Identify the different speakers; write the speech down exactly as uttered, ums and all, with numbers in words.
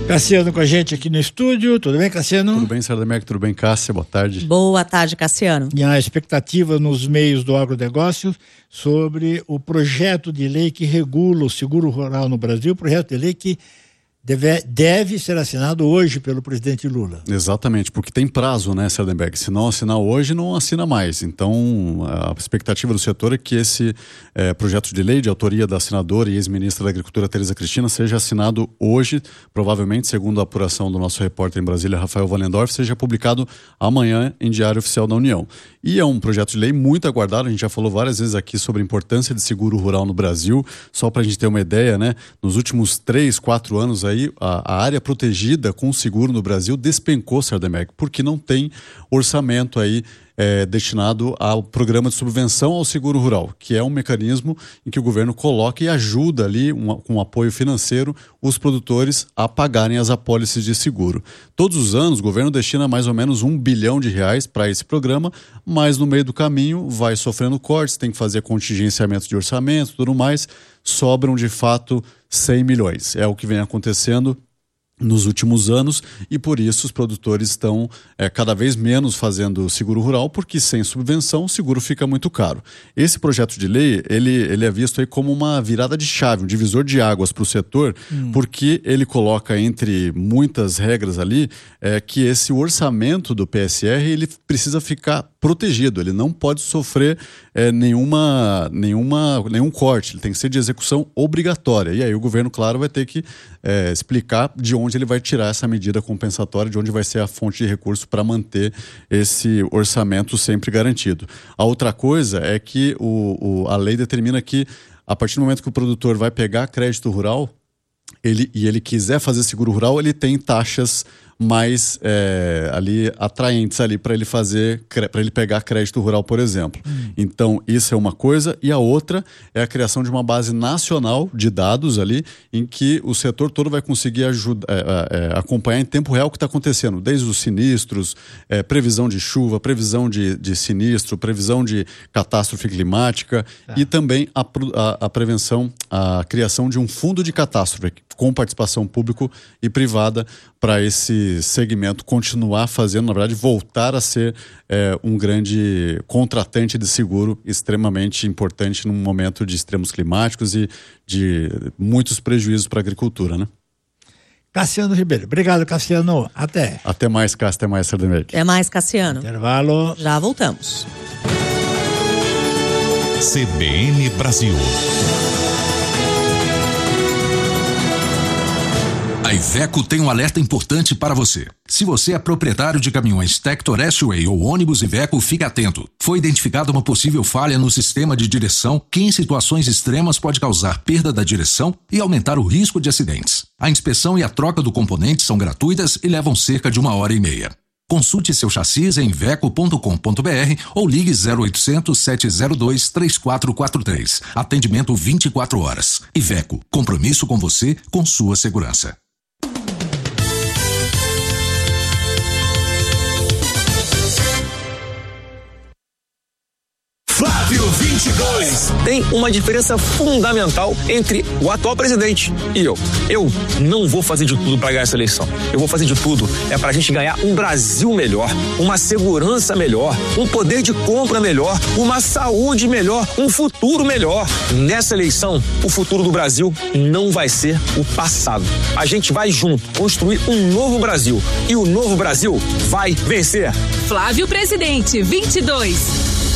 Speaker 1: Cassiano com a gente aqui no estúdio. Tudo bem, Cassiano?
Speaker 2: Tudo bem, Sardemeck, tudo bem, Cássia? Boa tarde.
Speaker 3: Boa tarde, Cassiano.
Speaker 1: E a expectativa nos meios do agronegócio sobre o projeto de lei que regula o seguro rural no Brasil, projeto de lei que deve, deve ser assinado hoje pelo presidente Lula.
Speaker 2: Exatamente, porque tem prazo, né, Sardenberg? Se não assinar hoje, não assina mais. Então, a expectativa do setor é que esse é, projeto de lei de autoria da senadora e ex-ministra da Agricultura, Tereza Cristina, seja assinado hoje, provavelmente, segundo a apuração do nosso repórter em Brasília, Rafael Wallendorf, seja publicado amanhã em Diário Oficial da União. E é um projeto de lei muito aguardado, a gente já falou várias vezes aqui sobre a importância de seguro rural no Brasil, só para a gente ter uma ideia, né? Nos últimos três, quatro anos aí, a, a área protegida com seguro no Brasil despencou, Sardemeck, porque não tem orçamento aí É, destinado ao programa de subvenção ao seguro rural, que é um mecanismo em que o governo coloca e ajuda ali, um, com apoio financeiro, os produtores a pagarem as apólices de seguro. Todos os anos o governo destina mais ou menos um bilhão de reais para esse programa, mas no meio do caminho vai sofrendo cortes, tem que fazer contingenciamento de orçamento e tudo mais, sobram de fato cem milhões. É o que vem acontecendo nos últimos anos e por isso os produtores estão é, cada vez menos fazendo seguro rural, porque sem subvenção o seguro fica muito caro. Esse projeto de lei, ele, ele é visto aí como uma virada de chave, um divisor de águas para o setor, hum. porque ele coloca entre muitas regras ali é, que esse orçamento do P S R ele precisa ficar protegido, ele não pode sofrer é, nenhuma, nenhuma, nenhum corte, ele tem que ser de execução obrigatória. E aí o governo, claro, vai ter que é, explicar de onde ele vai tirar essa medida compensatória, de onde vai ser a fonte de recurso para manter esse orçamento sempre garantido. A outra coisa é que o, o, a lei determina que a partir do momento que o produtor vai pegar crédito rural ele, e ele quiser fazer seguro rural, ele tem taxas mais é, ali atraentes ali para ele fazer, para ele pegar crédito rural, por exemplo. Hum. Então, isso é uma coisa. E a outra é a criação de uma base nacional de dados ali, em que o setor todo vai conseguir ajudar, é, é, acompanhar em tempo real o que está acontecendo, desde os sinistros, é, previsão de chuva, previsão de, de sinistro, previsão de catástrofe climática tá. e também a, a, a prevenção, a criação de um fundo de catástrofe com participação público e privada para esse segmento continuar fazendo, na verdade, voltar a ser é, um grande contratante de seguro extremamente importante num momento de extremos climáticos e de muitos prejuízos para a agricultura, né?
Speaker 1: Cassiano Ribeiro. Obrigado, Cassiano. Até.
Speaker 2: Até mais, Cássio. Até mais, Sardemeck.
Speaker 3: Até mais, Cassiano.
Speaker 1: Intervalo.
Speaker 3: Já voltamos.
Speaker 4: C B N Brasil. A Iveco tem um alerta importante para você. Se você é proprietário de caminhões Tector S-Way ou ônibus Iveco, fique atento. Foi identificada uma possível falha no sistema de direção que em situações extremas pode causar perda da direção e aumentar o risco de acidentes. A inspeção e a troca do componente são gratuitas e levam cerca de uma hora e meia. Consulte seu chassi em iveco ponto com ponto br ou ligue zero oitocentos, sete zero dois, três quatro quatro três. Atendimento vinte e quatro horas. Iveco, compromisso com você, com sua segurança.
Speaker 5: Flávio vinte e dois. Tem uma diferença fundamental entre o atual presidente e eu. Eu não vou fazer de tudo para ganhar essa eleição. Eu vou fazer de tudo é para a gente ganhar um Brasil melhor, uma segurança melhor, um poder de compra melhor, uma saúde melhor, um futuro melhor. Nessa eleição, o futuro do Brasil não vai ser o passado. A gente vai junto construir um novo Brasil e o novo Brasil vai vencer.
Speaker 6: Flávio Presidente vinte e dois.